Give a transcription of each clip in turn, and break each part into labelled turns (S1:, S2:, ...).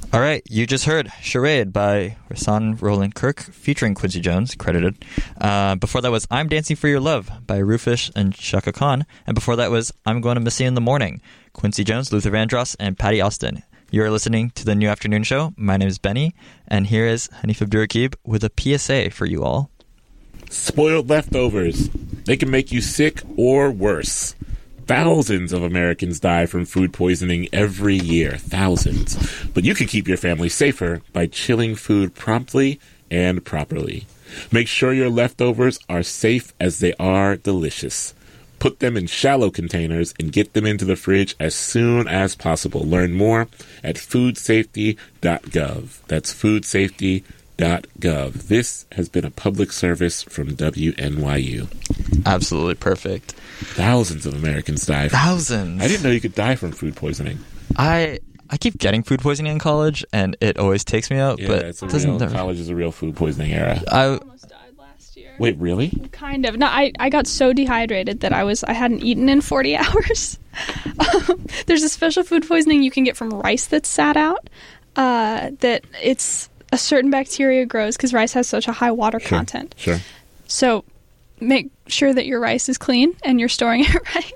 S1: All right, you just heard Charade by Rahsaan Roland Kirk featuring Quincy Jones, credited. Before that was I'm Dancing for Your Love by Rufus and Chaka Khan. And before that was I'm Going to Miss You in the Morning, Quincy Jones, Luther Vandross, and Patty Austin. You're listening to the New Afternoon Show. My name is Benny, and here is Hanif Abdurraqib with a PSA for you all.
S2: Spoiled leftovers. They can make you sick or worse. Thousands of Americans die from food poisoning every year. Thousands. But you can keep your family safer by chilling food promptly and properly. Make sure your leftovers are safe as they are delicious. Put them in shallow containers and get them into the fridge as soon as possible. Learn more at foodsafety.gov. That's foodsafety.gov. This has been a public service from WNYU.
S1: Absolutely perfect.
S2: Thousands of Americans die.
S1: Thousands.
S2: I didn't know you could die from food poisoning.
S1: I keep getting food poisoning in college, and it always takes me out.
S2: Yeah,
S1: but
S2: it's college is a real food poisoning era.
S3: I almost died last year.
S2: Wait, really?
S3: Kind of. No, I got so dehydrated that I hadn't eaten in 40 hours. There's a special food poisoning you can get from rice that's sat out. That it's a certain bacteria grows because rice has such a high water content.
S2: Sure.
S3: So make sure that your rice is clean and you're storing it right.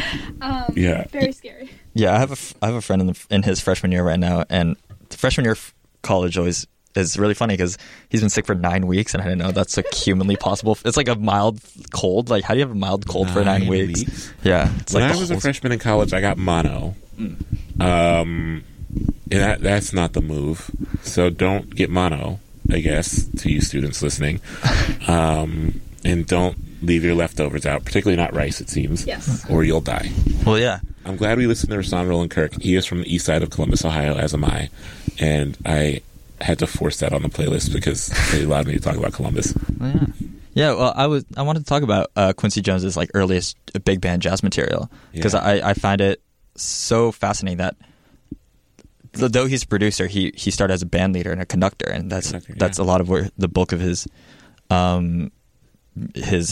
S3: Very scary.
S1: Yeah, I have a friend in his freshman year right now, and the freshman year college always is really funny because he's been sick for 9 weeks, and I didn't know that's like humanly possible. It's like a mild cold. Like, how do you have a mild cold for 9 weeks? Yeah. It's
S2: when
S1: like
S2: I was a freshman in college, I got mono. And that's not the move. So don't get mono, I guess, to you students listening. And don't leave your leftovers out, particularly not rice, it seems.
S3: Yes.
S2: Or you'll die.
S1: Well, yeah.
S2: I'm glad we listened to Rahsaan Roland Kirk. He is from the east side of Columbus, Ohio, as am I. And I had to force that on the playlist because they allowed me to talk about Columbus.
S1: Well, yeah. Yeah, well, I wanted to talk about Quincy Jones's like earliest big band jazz material because I find it so fascinating that though he's a producer, he started as a band leader and a conductor, and that's a lot of where the bulk of his